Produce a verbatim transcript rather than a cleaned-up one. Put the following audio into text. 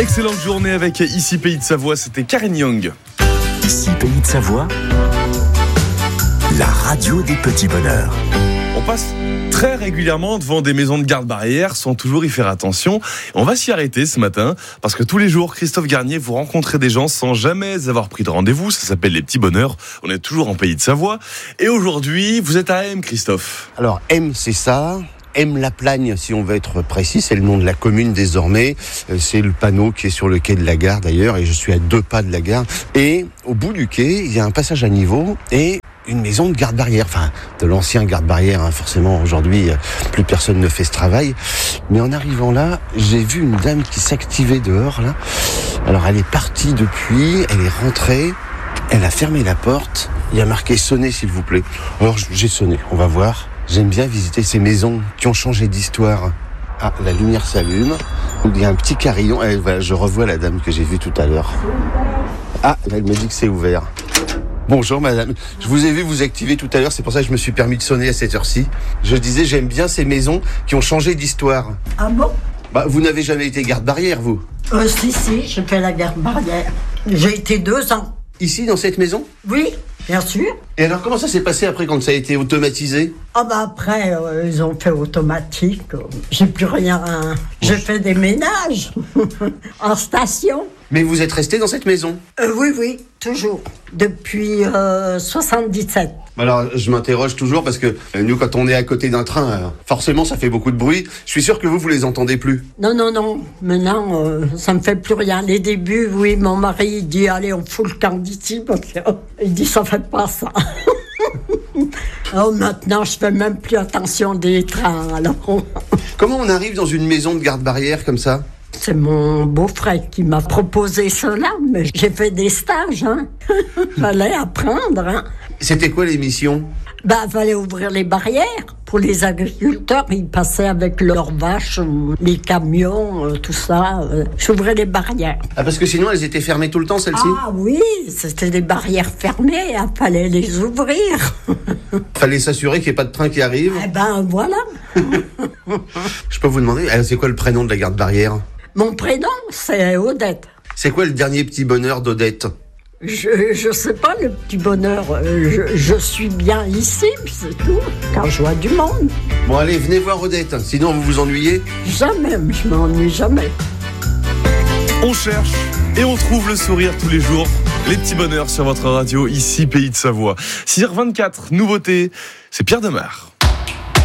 Excellente journée avec Ici Pays de Savoie, c'était Karen Young. Ici Pays de Savoie, la radio des petits bonheurs. On passe très régulièrement devant des maisons de garde-barrière sans toujours y faire attention. On va s'y arrêter ce matin parce que tous les jours, Christophe Garnier, vous rencontrez des gens sans jamais avoir pris de rendez-vous. Ça s'appelle les petits bonheurs. On est toujours en Pays de Savoie. Et aujourd'hui, vous êtes à M, Christophe. Alors M, c'est ça. M-la-Plagne, si on veut être précis, c'est le nom de la commune désormais. C'est le panneau qui est sur le quai de la gare d'ailleurs, et je suis à deux pas de la gare. Et au bout du quai, il y a un passage à niveau et une maison de garde-barrière, enfin de l'ancien garde-barrière, hein. Forcément aujourd'hui plus personne ne fait ce travail. Mais en arrivant là, j'ai vu une dame qui s'activait dehors là. Alors elle est partie depuis, elle est rentrée, elle a fermé la porte. Il y a marqué sonner s'il vous plaît. Alors j'ai sonné, on va voir. J'aime bien visiter ces maisons qui ont changé d'histoire. Ah, la lumière s'allume. Il y a un petit carillon. Et voilà, je revois la dame que j'ai vue tout à l'heure. Ah, là, elle me dit que c'est ouvert. Bonjour madame. Je vous ai vu vous activer tout à l'heure, c'est pour ça que je me suis permis de sonner à cette heure-ci. Je disais, j'aime bien ces maisons qui ont changé d'histoire. Ah bon ? Bah, vous n'avez jamais été garde-barrière, vous ? Euh, si, si, j'ai fait la garde-barrière. J'ai été deux ans. Ici, dans cette maison ? Oui, bien sûr. Et alors, comment ça s'est passé après quand ça a été automatisé ? Ah bah après, euh, ils ont fait automatique. J'ai plus rien. J'ai fait des ménages en station. Mais vous êtes resté dans cette maison ? euh, Oui, oui, toujours. Depuis euh, soixante-dix-sept. Alors, je m'interroge toujours parce que euh, nous, quand on est à côté d'un train, euh, forcément, ça fait beaucoup de bruit. Je suis sûr que vous, vous les entendez plus. Non, non, non. Maintenant, euh, ça me fait plus rien. Les débuts, oui, mon mari, il dit, allez, on fout le camp d'ici. Parce que, oh, il dit, ça fait pas ça. Oh, maintenant, je fais même plus attention des trains, alors. Comment on arrive dans une maison de garde-barrière comme ça ? C'est mon beau-frère qui m'a proposé cela, mais j'ai fait des stages, hein. Fallait apprendre, hein. C'était quoi l'émission ? Bah, fallait ouvrir les barrières. Pour les agriculteurs, ils passaient avec leurs vaches, les camions, euh, tout ça. Euh, j'ouvrais les barrières. Ah, parce que sinon, elles étaient fermées tout le temps, celles-ci ? Ah oui, c'était des barrières fermées, il fallait les ouvrir. Fallait s'assurer qu'il n'y ait pas de train qui arrive. Eh ben, voilà. Je peux vous demander, c'est quoi le prénom de la garde-barrière ? Mon prénom, c'est Odette. C'est quoi le dernier petit bonheur d'Odette ? Je, je sais pas, le petit bonheur. Je, je suis bien ici, c'est tout. Car je vois du monde. Bon, allez, venez voir Odette, sinon vous vous ennuyez. Jamais, je m'ennuie jamais. On cherche et on trouve le sourire tous les jours. Les petits bonheurs sur votre radio, ici Pays de Savoie. six heures vingt-quatre, nouveauté, c'est Pierre Demar.